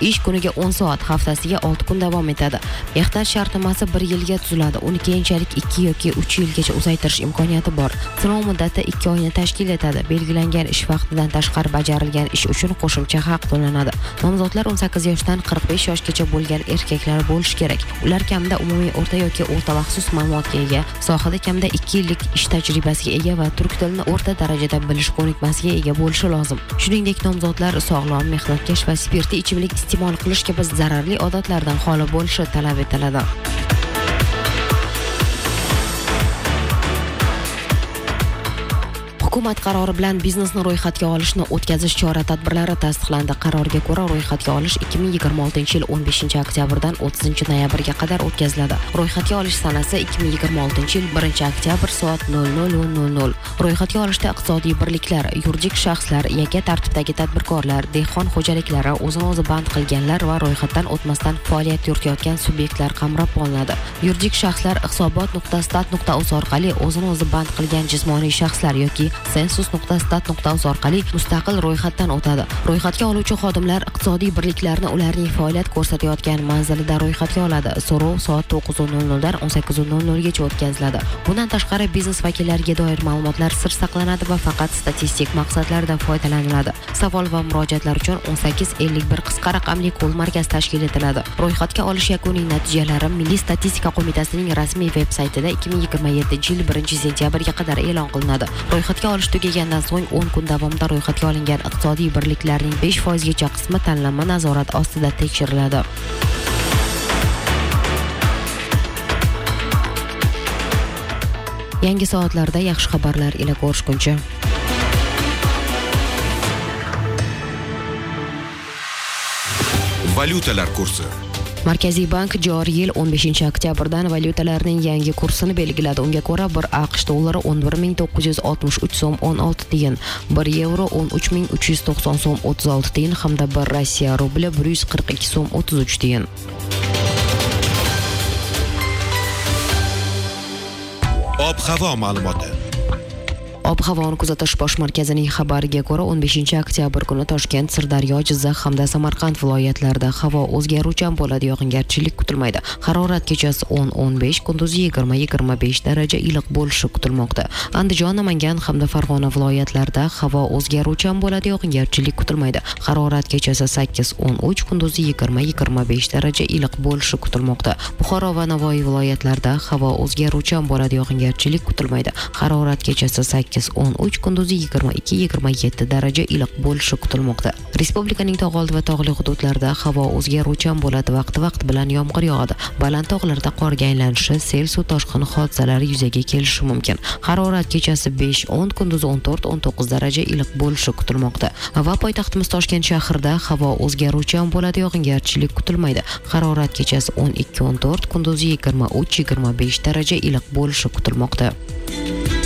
Ish kuniga 10 soat, haftasiga 6 kun davom etadi. Mehnat shartnomasi 1 yilga tuziladi. Uni keyinchalik 2 yoki 3 yilgacha uzaytirish imkoniyati bor. Sinov muddati 2 oyni tashkil etadi. Belgilangan ish vaqtidan tashqari bajarilgan ish uchun qo'shimcha haq to'lanadi. Nomzodlar 18 yoshdan 45 yoshgacha bo'lgan erkaklar bo'lishi kerak. Ular kamida umumiy o'rta yoki o'rta maxsus ma'lumotga ega, sohada kamida 2 yillik ish tajribasiga ega va turk tilini o'rta darajada bilish ko'nikmasiga ega bo'lishi lozim. Shuningdek, nomzodlar sog'lom, mehnatkash va spirtli ichimlik iste'mol qilish kabi zararli odatlardan xoli bo'lishi talab etiladi. Hukumat qarori bilan biznesni ro'yxatga olishni o'tkazish chora-tadbirlari tasdiqlandi. Qarorga ko'ra ro'yxatga olish 2026-yil 15-oktyabrdan 30-noyabrga qadar o'tkaziladi. Ro'yxatga olish sanasi 2026-yil 1-oktyabr soat 00:00. Ro'yxatga olishda iqtisodiy birliklar, yuridik shaxslar, yakka tartibdagi tadbirkorlar, dehqon xo'jaliklari, o'zini o'zi band qilganlar va ro'yxatdan o'tmasdan faoliyat yuritayotgan subyektlar qamrab olinadi. Yuridik shaxslar hisobot.stat.uz orqali o'zini o'zi band qilgan jismoniy shaxslar yoki census.stat.uz orqali mustaqil ro'yxatdan o'tadi. Ro'yxatga oluvchi xodimlar iqtisodiy birliklarni ularning faoliyat ko'rsatayotgan manzilida ro'yxatga oladi. So'rov soat 9:00 dan 18:00 gacha o'tkaziladi. Bundan tashqari biznes vakillariga doir ma'lumotlar sir saqlanadi va faqat statistik maqsadlarda foydalaniladi. Savol va murojaatlar uchun 1851 qisqa raqamli qo'l markaz tashkil etiladi. Ro'yxatga olish yakuniy natijalari Milliy statistika qo'mitasining rasmiy veb-saytida 2027-yil 1-sentyabrga qadar e'lon qilinadi. Ro'yxatga olish tugagandan so'ng 10 kun davomida ro'yxatga olingan iqtisodiy birliklarning 5% gacha qismi tanlanma nazorat ostida tekshiriladi. Yangi soatlarda yaxshi xabarlar ila ko'rishguncha. Valyutalar kursi. Markaziy bank joriy yil 15-oktyabrdan valyutalarning yangi kursini belgiladi. Unga ko'ra 1 AQSh dollari 11.963 so'm 16 tiyin, 1 yevro 13.390 so'm 36 tiyin hamda 1 Rossiya rubli 142 so'm 33 tiyin. Ob-havo ma'lumoti. Ob-havoni kuzatish bosh markazining xabariga ko'ra 15-oktyabr kuni Toshkent, Sirdaryo, Jizzax hamda Samarqand viloyatlarida havo o'zgaruvchan bo'ladi, yog'ingarchilik kutilmaydi. Harorat kechasi 10-15, kunduzi 20-25 daraja iliq bo'lishi kutilmoqda. Andijon, Namangan hamda Farg'ona viloyatlarida havo o'zgaruvchan bo'ladi, yog'ingarchilik kutilmaydi. Harorat kechasi 8-13, kunduzi 20-25 daraja iliq bo'lishi kutilmoqda. Buxoro va Navoiy viloyatlarida havo o'zgaruvchan bo'ladi, yog'ingarchilik kutilmaydi. Harorat kechasi 8-13, kunduzi 22-27 daraja iliq bo'lishi kutilmoqda. Respublikaning tog' oldi va tog'li hududlarida havo o'zgaruvchan bo'ladi, vaqti bilan yomg'ir yog'adi. Baland tog'larda qorga aylanishi, sel suv toshqini hodisalari yuzaga kelishi mumkin. Harorat kechasi 5-10, kunduzi 14-19 daraja iliq bo'lishi kutilmoqda. Va poytaxtimiz Toshkent shahrida havo o'zgaruvchan bo'ladi, yog'ingarchilik kutilmaydi. Harorat kechasi 12-14, kunduzi 23-25 daraja iliq bo'lishi kutilmoqda.